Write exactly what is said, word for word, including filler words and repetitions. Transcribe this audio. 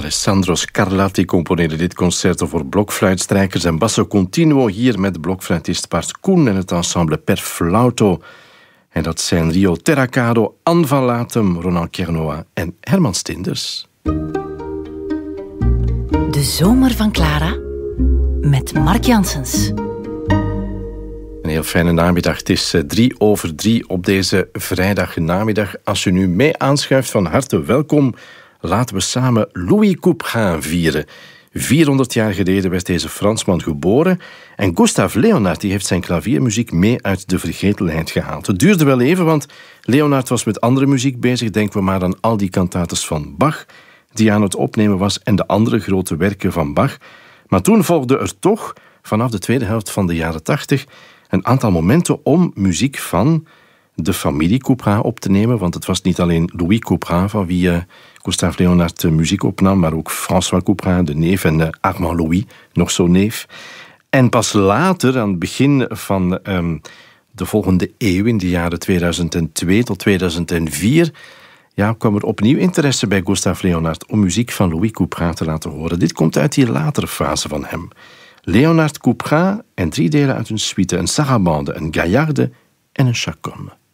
Alessandro Scarlatti componeerde dit concerto voor blokfluitstrijkers en basso continuo, hier met blokfluitist Bart Koen en het ensemble Per Flauto. En dat zijn Rio Terracado, Anne van Latem, Ronan Kernoa en Herman Stinders. De zomer van Clara met Mark Janssens. Een heel fijne namiddag. Het is drie over drie op deze vrijdagnamiddag. Als u nu mee aanschuift, van harte welkom. Laten we samen Louis Couperin vieren. vierhonderd jaar geleden werd deze Fransman geboren. En Gustave Leonard die heeft zijn klaviermuziek mee uit de vergetelheid gehaald. Het duurde wel even, want Leonard was met andere muziek bezig. Denken we maar aan al die cantates van Bach die aan het opnemen was en de andere grote werken van Bach. Maar toen volgde er toch, vanaf de tweede helft van de jaren tachtig, een aantal momenten om muziek van de familie Couperin op te nemen. Want het was niet alleen Louis Couperin van wie uh, Gustave Leonard uh, muziek opnam, maar ook François Couperin, de neef, en uh, Armand Louis, nog zo'n neef. En pas later, aan het begin van um, de volgende eeuw, in de jaren tweeduizend twee tot tweeduizend vier... Ja, kwam er opnieuw interesse bij Gustave Leonard om muziek van Louis Couperin te laten horen. Dit komt uit die latere fase van hem. Leonard Couperin en drie delen uit een suite, een sarabande, een gaillarde en een chaconne.